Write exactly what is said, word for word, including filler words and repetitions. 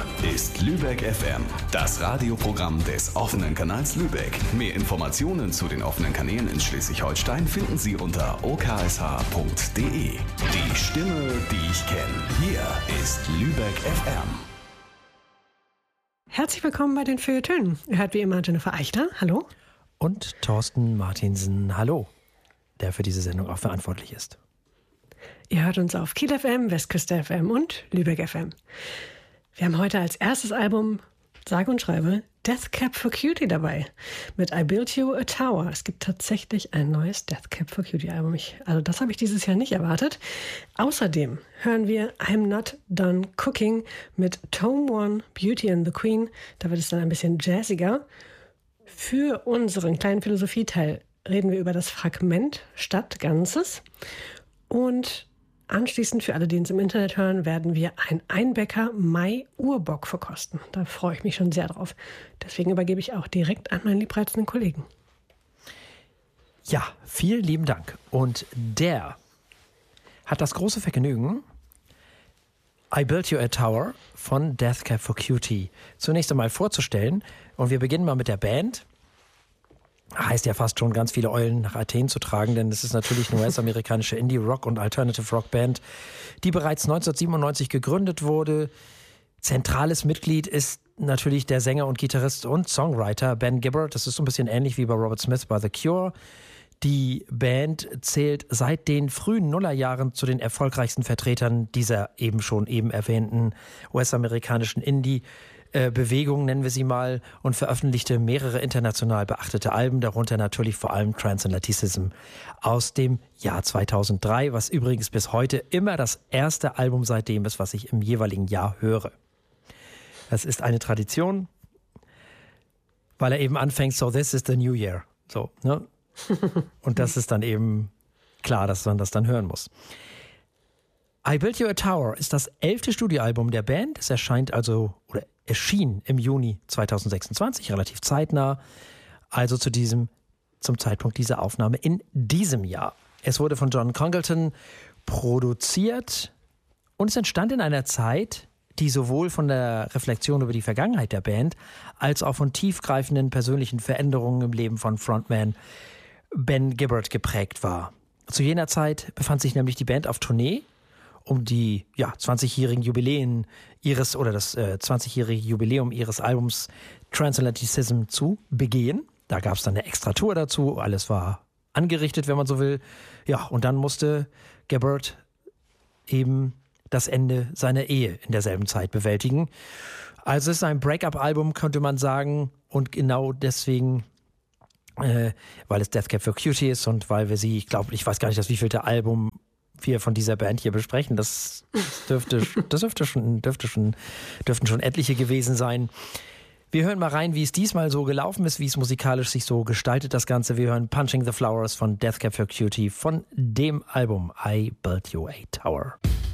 ist Lübeck F M, das Radioprogramm des offenen Kanals Lübeck. Mehr Informationen zu den offenen Kanälen in Schleswig-Holstein finden Sie unter o k s h punkt d e. Die Stimme, die ich kenne. Hier ist Lübeck F M. Herzlich willkommen bei den Feuilletönen. Ihr hört wie immer Jennifer Eichler, hallo. Und Thorsten Martinsen, hallo, der für diese Sendung auch verantwortlich ist. Ihr hört uns auf Kiel F M, Westküste F M und Lübeck F M. Wir haben heute als erstes Album, sage und schreibe, Death Cab for Cutie dabei. Mit I Built You a Tower. Es gibt tatsächlich ein neues Death Cab for Cutie Album. Ich, also das habe ich dieses Jahr nicht erwartet. Außerdem hören wir I'm Not Done Cooking mit Tome One, Beauty and the Queen. Da wird es dann ein bisschen jazziger. Für unseren kleinen Philosophieteil reden wir über das Fragment statt Ganzes. Und anschließend, für alle, die uns im Internet hören, werden wir ein Einbecker Mai-Urbock verkosten. Da freue ich mich schon sehr drauf. Deswegen übergebe ich auch direkt an meinen liebreizenden Kollegen. Ja, vielen lieben Dank. Und der hat das große Vergnügen, I Built You a Tower von Death Cab for Cutie zunächst einmal vorzustellen. Und wir beginnen mal mit der Band. Heißt ja fast schon, ganz viele Eulen nach Athen zu tragen, denn es ist natürlich eine U S-amerikanische Indie-Rock- und Alternative-Rock-Band, die bereits neunzehnhundertsiebenundneunzig gegründet wurde. Zentrales Mitglied ist natürlich der Sänger und Gitarrist und Songwriter Ben Gibbard. Das ist so ein bisschen ähnlich wie bei Robert Smith bei The Cure. Die Band zählt seit den frühen Nullerjahren zu den erfolgreichsten Vertretern dieser eben schon eben erwähnten U S-amerikanischen Indie- Bewegung, nennen wir sie mal, und veröffentlichte mehrere international beachtete Alben, darunter natürlich vor allem Transatlanticism aus dem Jahr zweitausenddrei, was übrigens bis heute immer das erste Album seitdem ist, was ich im jeweiligen Jahr höre. Das ist eine Tradition, weil er eben anfängt, so this is the new year. So, ne? Und das ist dann eben klar, dass man das dann hören muss. I Built You a Tower ist das elfte Studioalbum der Band. Es erscheint also, oder erschien im Juni zweitausendsechsundzwanzig, relativ zeitnah, also zu diesem, zum Zeitpunkt dieser Aufnahme in diesem Jahr. Es wurde von John Congleton produziert und es entstand in einer Zeit, die sowohl von der Reflexion über die Vergangenheit der Band als auch von tiefgreifenden persönlichen Veränderungen im Leben von Frontman Ben Gibbard geprägt war. Zu jener Zeit befand sich nämlich die Band auf Tournee, um die ja, zwanzigjährigen Jubiläen ihres oder das äh, zwanzigjährige Jubiläum ihres Albums Transatlanticism zu begehen. Da gab es dann eine extra Tour dazu, alles war angerichtet, wenn man so will. Ja, und dann musste Gibbard eben das Ende seiner Ehe in derselben Zeit bewältigen. Also es ist ein Break-up-Album, könnte man sagen, und genau deswegen, äh, weil es Death Cab for Cutie ist und weil wir sie, ich glaube, ich weiß gar nicht, das wievielte Album wir von dieser Band hier besprechen. Das dürfte, das dürfte schon, dürfte schon, dürften schon etliche gewesen sein. Wir hören mal rein, wie es diesmal so gelaufen ist, wie es musikalisch sich so gestaltet, das Ganze. Wir hören Punching the Flowers von Death Cab for Cutie von dem Album I Built You a Tower.